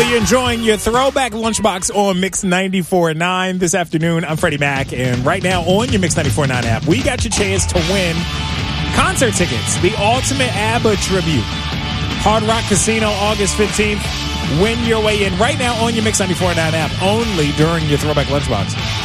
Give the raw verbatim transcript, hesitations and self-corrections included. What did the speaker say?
Hopefully you're enjoying your Throwback Lunchbox on Mix ninety-four point nine this afternoon. I'm Freddie Mac, and right now on your Mix ninety-four point nine app, we got your chance to win concert tickets, the ultimate ABBA tribute. Hard Rock Casino, August fifteenth. Win your way in right now on your Mix ninety-four point nine app, only during your Throwback Lunchbox.